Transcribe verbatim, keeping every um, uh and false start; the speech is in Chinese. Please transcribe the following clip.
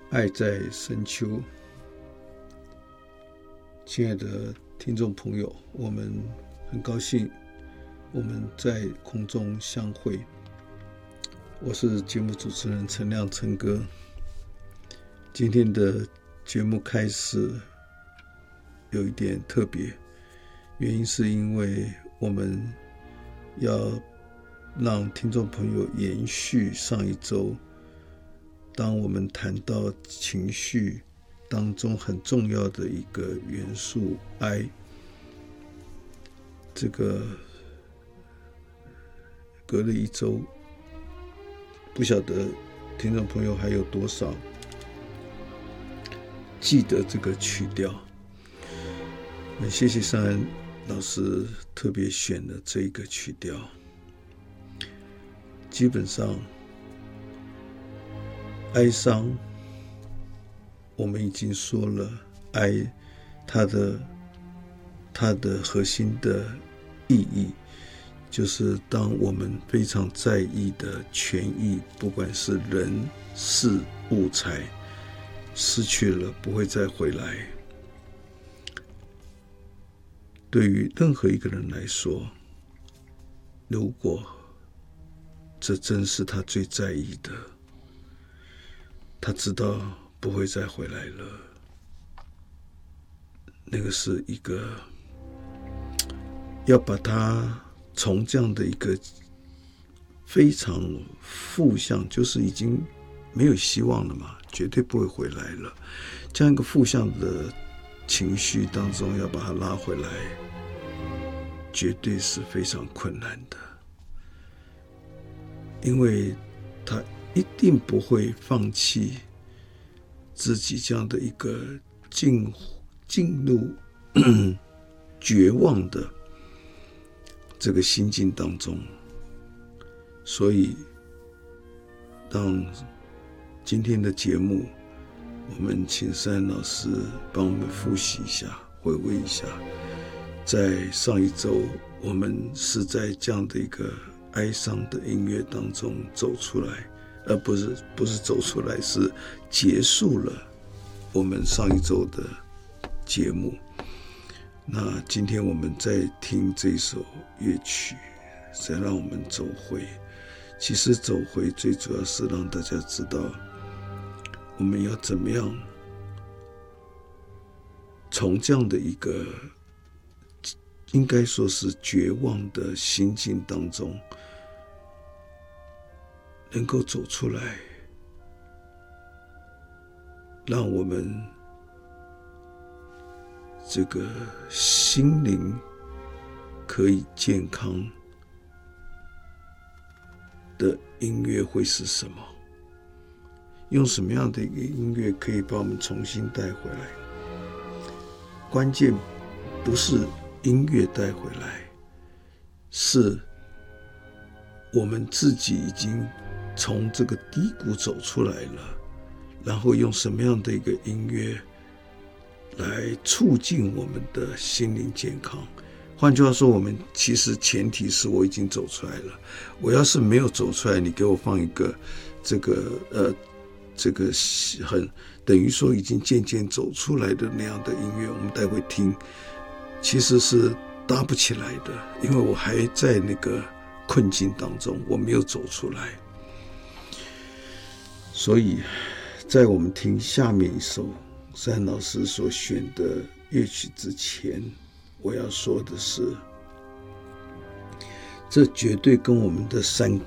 爱在深秋。亲爱的听众朋友，我们很高兴我们在空中相会。我是节目主持人陈亮陈哥。今天的节目开始有一点特别，原因是因为我们要让听众朋友延续上一周，当我们谈到情绪当中很重要的一个元素哀，这个隔了一周，不晓得听众朋友还有多少记得这个曲调。很谢谢尚恩老师特别选了这个曲调。基本上哀伤我们已经说了，哀它的它的核心的意义就是当我们非常在意的权益，不管是人事物财，失去了不会再回来。对于任何一个人来说，如果这真是他最在意的，他知道不会再回来了，那个是一个要把它从这样的一个非常负向，就是已经没有希望了嘛，绝对不会回来了，这样一个负向的情绪当中要把它拉回来，绝对是非常困难的。因为他一定不会放弃自己这样的一个进进入绝望的这个心境当中。所以当今天的节目，我们请珊珊老师帮我们复习一下，回味一下，在上一周我们是在这样的一个哀伤的音乐当中走出来，而不是不是走出来，是结束了我们上一周的节目。那今天我们在听这首乐曲，再让我们走回。其实走回最主要是让大家知道，我们要怎么样从这样的一个应该说是绝望的心境当中能够走出来，让我们这个心灵可以健康的音乐会是什么？用什么样的一个音乐可以把我们重新带回来？关键不是音乐带回来，是我们自己已经从这个低谷走出来了，然后用什么样的一个音乐来促进我们的心灵健康。换句话说，我们其实前提是我已经走出来了，我要是没有走出来，你给我放一个这个呃这个很等于说已经渐渐走出来的那样的音乐，我们待会听，其实是搭不起来的，因为我还在那个困境当中，我没有走出来。所以在我们听下面一首珊老师所选的乐曲之前，我要说的是，这绝对跟我们的三